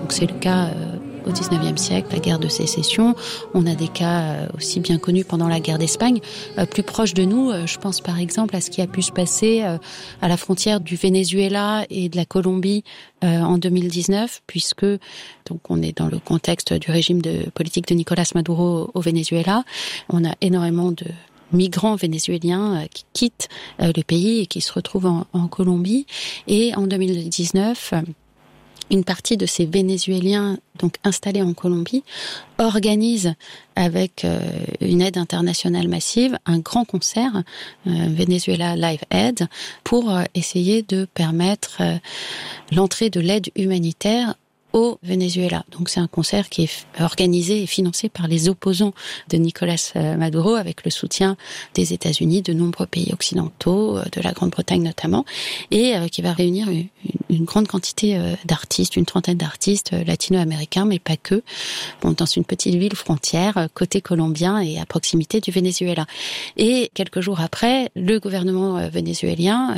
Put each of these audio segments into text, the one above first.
Donc c'est le cas au XIXe siècle, la guerre de sécession. On a des cas aussi bien connus pendant la guerre d'Espagne. Plus proche de nous, je pense par exemple à ce qui a pu se passer à la frontière du Venezuela et de la Colombie en 2019, puisque donc on est dans le contexte du régime politique de Nicolás Maduro au Venezuela. On a énormément de migrants vénézuéliens qui quittent le pays et qui se retrouvent en Colombie. Et en 2019, une partie de ces Vénézuéliens donc installés en Colombie organise avec une aide internationale massive un grand concert, Venezuela Live Aid, pour essayer de permettre l'entrée de l'aide humanitaire au Venezuela. Donc c'est un concert qui est organisé et financé par les opposants de Nicolás Maduro avec le soutien des États-Unis, de nombreux pays occidentaux, de la Grande-Bretagne notamment, et qui va réunir une grande quantité d'artistes, une trentaine d'artistes latino-américains, mais pas que, dans une petite ville frontière, côté colombien et à proximité du Venezuela. Et quelques jours après, le gouvernement vénézuélien,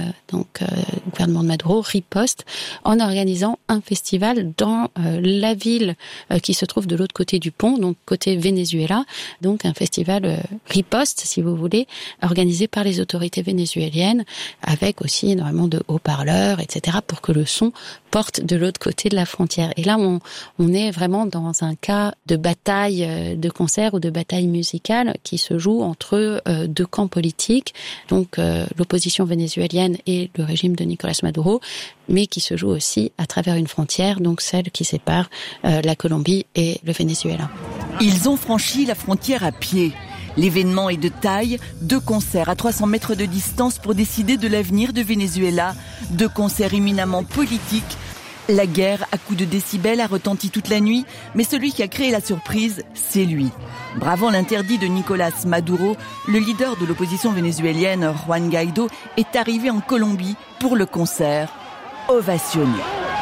le gouvernement de Maduro, riposte en organisant un festival dans la ville qui se trouve de l'autre côté du pont, donc côté Venezuela, donc un festival riposte, si vous voulez, organisé par les autorités vénézuéliennes, avec aussi énormément de haut-parleurs, etc., pour que le son porte de l'autre côté de la frontière. Et là, on est vraiment dans un cas de bataille de concert ou de bataille musicale qui se joue entre deux camps politiques, donc l'opposition vénézuélienne et le régime de Nicolás Maduro, mais qui se joue aussi à travers une frontière, donc celle qui sépare la Colombie et le Venezuela. Ils ont franchi la frontière à pied. L'événement est de taille, 2 concerts à 300 mètres de distance pour décider de l'avenir de Venezuela, 2 concerts éminemment politiques. La guerre à coups de décibels a retenti toute la nuit, mais celui qui a créé la surprise, c'est lui. Bravant l'interdit de Nicolás Maduro, le leader de l'opposition vénézuélienne, Juan Guaidó, est arrivé en Colombie pour le concert, ovationné.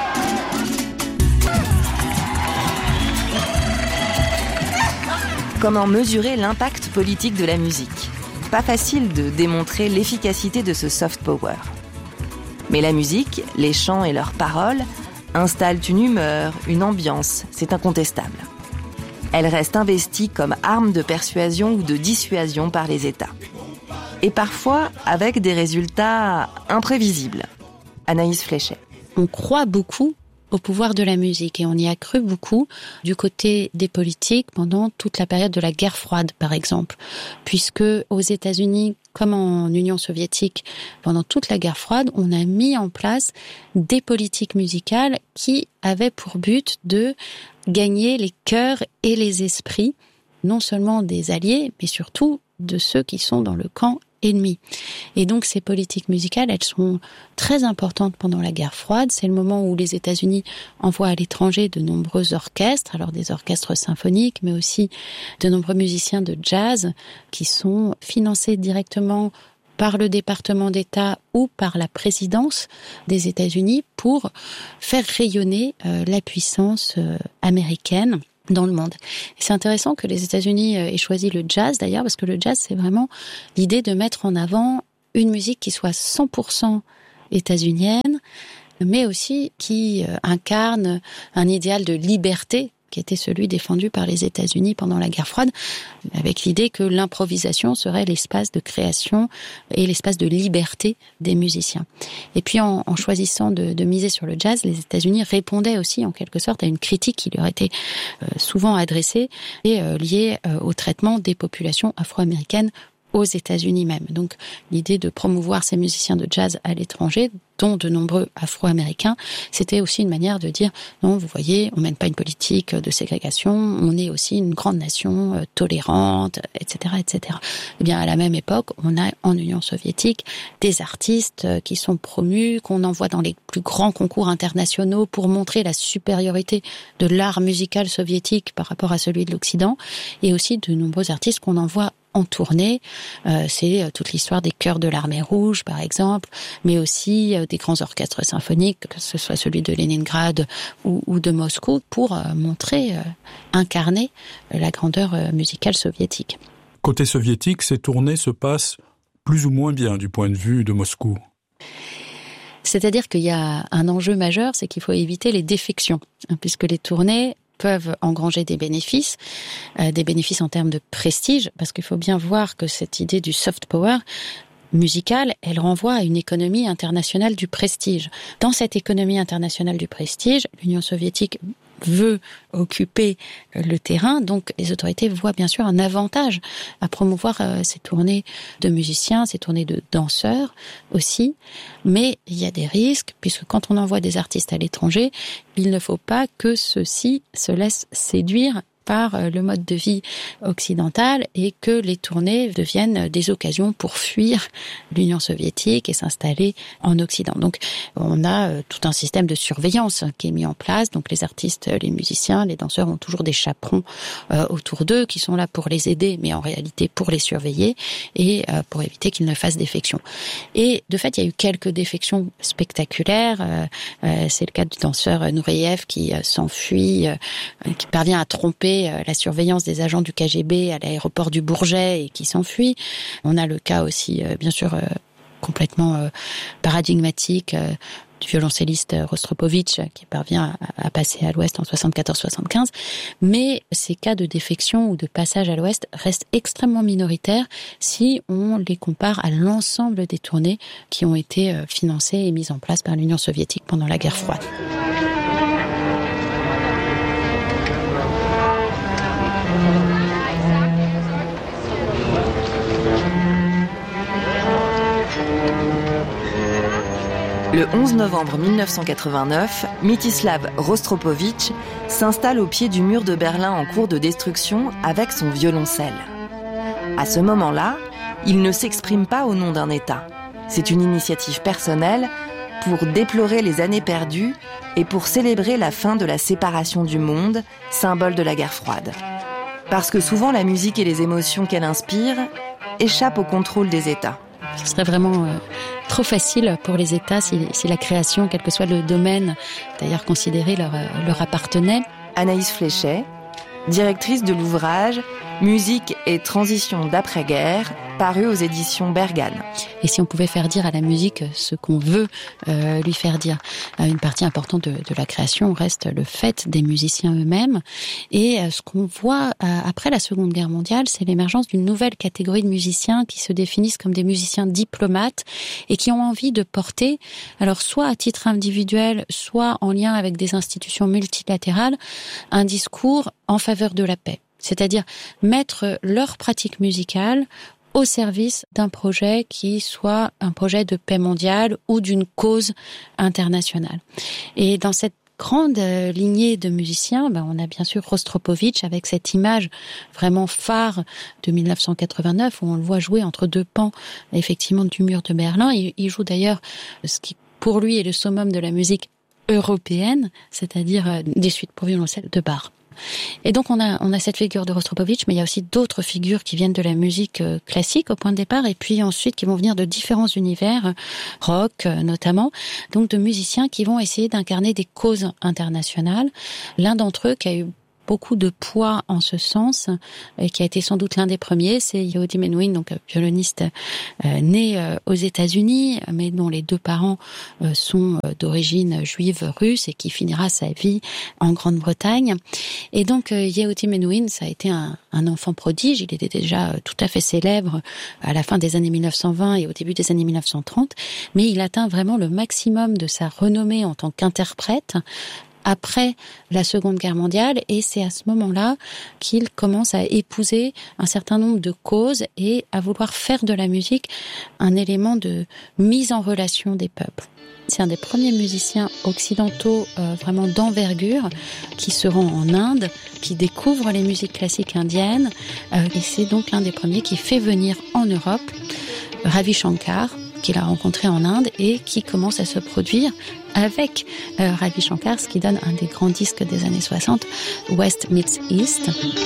Comment mesurer l'impact politique de la musique ? Pas facile de démontrer l'efficacité de ce soft power. Mais la musique, les chants et leurs paroles installent une humeur, une ambiance, c'est incontestable. Elle reste investie comme arme de persuasion ou de dissuasion par les États. Et parfois avec des résultats imprévisibles. Anaïs Fléchet. On croit beaucoup au pouvoir de la musique et on y a cru beaucoup du côté des politiques pendant toute la période de la guerre froide, par exemple, puisque aux États-Unis comme en Union soviétique, pendant toute la guerre froide, on a mis en place des politiques musicales qui avaient pour but de gagner les cœurs et les esprits, non seulement des alliés, mais surtout de ceux qui sont dans le camp ennemi. Et donc ces politiques musicales, elles sont très importantes pendant la guerre froide. C'est le moment où les États-Unis envoient à l'étranger de nombreux orchestres, alors des orchestres symphoniques, mais aussi de nombreux musiciens de jazz qui sont financés directement par le département d'État ou par la présidence des États-Unis pour faire rayonner la puissance américaine dans le monde. Et c'est intéressant que les États-Unis aient choisi le jazz d'ailleurs, parce que le jazz, c'est vraiment l'idée de mettre en avant une musique qui soit 100% états-unienne, mais aussi qui incarne un idéal de liberté qui était celui défendu par les États-Unis pendant la guerre froide, avec l'idée que l'improvisation serait l'espace de création et l'espace de liberté des musiciens. Et puis en choisissant de miser sur le jazz, les États-Unis répondaient aussi en quelque sorte à une critique qui leur était souvent adressée et liée au traitement des populations afro-américaines aux États-Unis même. Donc l'idée de promouvoir ces musiciens de jazz à l'étranger, dont de nombreux Afro-Américains, c'était aussi une manière de dire non, vous voyez, on mène pas une politique de ségrégation, on est aussi une grande nation tolérante, etc., etc. Eh bien, à la même époque, on a en Union soviétique des artistes qui sont promus, qu'on envoie dans les plus grands concours internationaux pour montrer la supériorité de l'art musical soviétique par rapport à celui de l'Occident, et aussi de nombreux artistes qu'on envoie en tournée. C'est toute l'histoire des chœurs de l'Armée Rouge, par exemple, mais aussi des grands orchestres symphoniques, que ce soit celui de Leningrad ou de Moscou, pour montrer, incarner la grandeur musicale soviétique. Côté soviétique, ces tournées se passent plus ou moins bien du point de vue de Moscou. C'est-à-dire qu'il y a un enjeu majeur, c'est qu'il faut éviter les défections, puisque les tournées peuvent engranger des bénéfices en termes de prestige, parce qu'il faut bien voir que cette idée du soft power musicale, elle renvoie à une économie internationale du prestige. Dans cette économie internationale du prestige, l'Union soviétique veut occuper le terrain, donc les autorités voient bien sûr un avantage à promouvoir ces tournées de musiciens, ces tournées de danseurs aussi, mais il y a des risques, puisque quand on envoie des artistes à l'étranger, il ne faut pas que ceux-ci se laissent séduire par le mode de vie occidental et que les tournées deviennent des occasions pour fuir l'Union soviétique et s'installer en Occident. Donc on a tout un système de surveillance qui est mis en place. Donc les artistes, les musiciens, les danseurs ont toujours des chaperons autour d'eux qui sont là pour les aider, mais en réalité pour les surveiller et pour éviter qu'ils ne fassent défection. Et de fait, il y a eu quelques défections spectaculaires. C'est le cas du danseur Nureyev qui s'enfuit, qui parvient à tromper la surveillance des agents du KGB à l'aéroport du Bourget et qui s'enfuit. On a le cas aussi, bien sûr, complètement paradigmatique du violoncelliste Rostropovitch qui parvient à passer à l'Ouest en 74-75. Mais ces cas de défection ou de passage à l'Ouest restent extrêmement minoritaires si on les compare à l'ensemble des tournées qui ont été financées et mises en place par l'Union soviétique pendant la guerre froide. Le 11 novembre 1989, Mstislav Rostropovitch s'installe au pied du mur de Berlin en cours de destruction avec son violoncelle. À ce moment-là, il ne s'exprime pas au nom d'un État. C'est une initiative personnelle pour déplorer les années perdues et pour célébrer la fin de la séparation du monde, symbole de la guerre froide. Parce que souvent la musique et les émotions qu'elle inspire échappent au contrôle des États. Ce serait vraiment trop facile pour les États si la création, quel que soit le domaine, d'ailleurs considéré, leur appartenait. Anaïs Fléchet, directrice de l'ouvrage Musique et transition d'après-guerre, paru aux éditions Bergane. Et si on pouvait faire dire à la musique ce qu'on veut lui faire dire, une partie importante de la création reste le fait des musiciens eux-mêmes. Et ce qu'on voit après la Seconde Guerre mondiale, c'est l'émergence d'une nouvelle catégorie de musiciens qui se définissent comme des musiciens diplomates et qui ont envie de porter, alors soit à titre individuel, soit en lien avec des institutions multilatérales, un discours en faveur de la paix. C'est-à-dire mettre leur pratique musicale au service d'un projet qui soit un projet de paix mondiale ou d'une cause internationale. Et dans cette grande lignée de musiciens, on a bien sûr Rostropovitch avec cette image vraiment phare de 1989 où on le voit jouer entre deux pans effectivement du mur de Berlin. Il joue d'ailleurs ce qui pour lui est le summum de la musique européenne, c'est-à-dire des suites pour violoncelle de Bach. Et donc on a cette figure de Rostropovitch, mais il y a aussi d'autres figures qui viennent de la musique classique au point de départ, et puis ensuite qui vont venir de différents univers, rock notamment, donc de musiciens qui vont essayer d'incarner des causes internationales. L'un d'entre eux qui a eu beaucoup de poids en ce sens, et qui a été sans doute l'un des premiers, c'est Yehudi Menuhin, donc violoniste né aux États-Unis, mais dont les deux parents sont d'origine juive russe et qui finira sa vie en Grande-Bretagne. Et donc Yehudi Menuhin, ça a été un enfant prodige. Il était déjà tout à fait célèbre à la fin des années 1920 et au début des années 1930, mais il atteint vraiment le maximum de sa renommée en tant qu'interprète après la Seconde Guerre mondiale, et c'est à ce moment-là qu'il commence à épouser un certain nombre de causes et à vouloir faire de la musique un élément de mise en relation des peuples. C'est un des premiers musiciens occidentaux vraiment d'envergure qui se rend en Inde, qui découvre les musiques classiques indiennes, et c'est donc l'un des premiers qui fait venir en Europe Ravi Shankar, qu'il a rencontré en Inde et qui commence à se produire avec Ravi Shankar, ce qui donne un des grands disques des années 60, West Meets East.